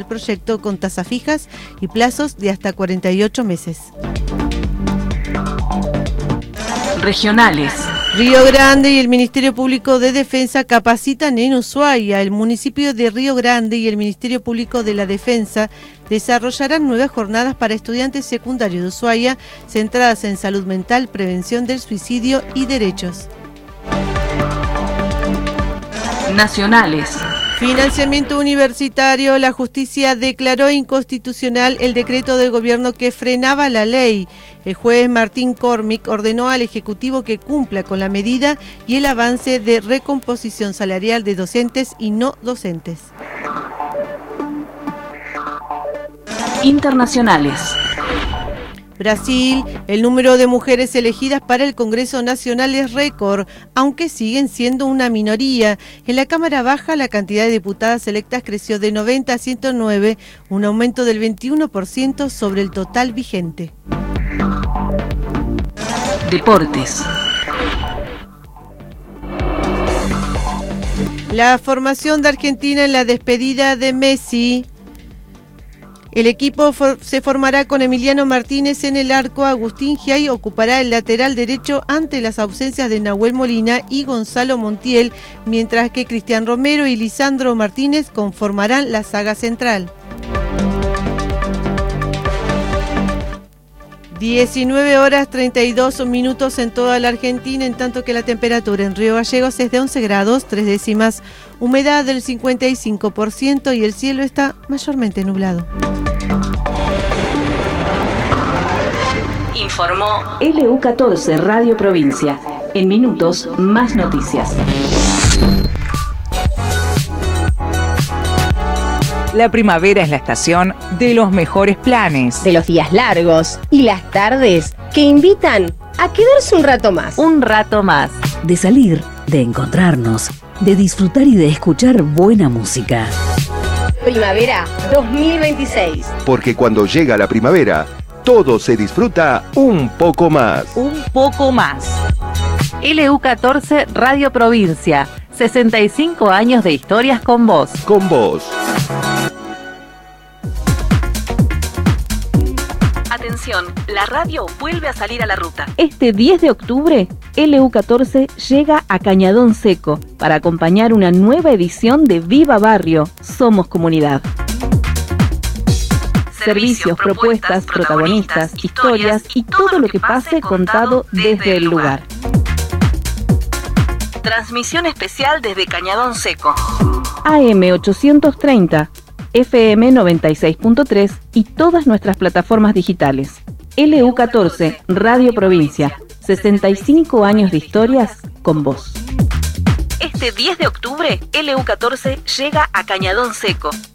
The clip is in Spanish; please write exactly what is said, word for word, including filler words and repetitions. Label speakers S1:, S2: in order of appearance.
S1: el proyecto con tasas fijas y plazos de hasta cuarenta y ocho meses.
S2: Regionales.
S1: Río Grande y el Ministerio Público de Defensa capacitan en Ushuaia. El municipio de Río Grande y el Ministerio Público de la Defensa desarrollarán nuevas jornadas para estudiantes secundarios de Ushuaia centradas en salud mental, prevención del suicidio y derechos.
S2: Nacionales.
S1: Financiamiento universitario. La justicia declaró inconstitucional el decreto del gobierno que frenaba la ley. El juez Martín Cormick ordenó al Ejecutivo que cumpla con la medida y el avance de recomposición salarial de docentes y no docentes.
S2: Internacionales.
S1: Brasil, el número de mujeres elegidas para el Congreso Nacional es récord, aunque siguen siendo una minoría. En la Cámara Baja, la cantidad de diputadas electas creció de noventa a ciento nueve, un aumento del veintiuno por ciento sobre el total vigente.
S2: Deportes.
S1: La formación de Argentina en la despedida de Messi. El equipo for- se formará con Emiliano Martínez en el arco. Agustín Giay ocupará el lateral derecho ante las ausencias de Nahuel Molina y Gonzalo Montiel, mientras que Cristian Romero y Lisandro Martínez conformarán la saga central. diecinueve horas treinta y dos minutos en toda la Argentina, en tanto que la temperatura en Río Gallegos es de once grados, tres décimas, humedad del cincuenta y cinco por ciento y el cielo está mayormente nublado.
S2: Informó L U catorce Radio Provincia. En minutos, más noticias.
S3: La primavera es la estación de los mejores planes.
S4: De los días largos y las tardes que invitan a quedarse un rato más.
S2: Un rato más.
S5: De salir, de encontrarnos, de disfrutar y de escuchar buena música.
S4: Primavera dos mil veintiséis.
S6: Porque cuando llega la primavera, todo se disfruta un poco más.
S2: Un poco más. L U catorce Radio Provincia. sesenta y cinco años de historias con vos.
S6: Con vos.
S2: Atención, la radio vuelve a salir a la ruta. Este diez de octubre, L U catorce llega a Cañadón Seco para acompañar una nueva edición de Viva Barrio, Somos Comunidad. Servicios, propuestas, protagonistas, historias y todo lo que pase contado desde el lugar. Transmisión especial desde Cañadón Seco. A M ochocientos treinta, F M noventa y seis punto tres y todas nuestras plataformas digitales. L U catorce, Radio Provincia. sesenta y cinco años de historias con vos. Este diez de octubre, L U catorce llega a Cañadón Seco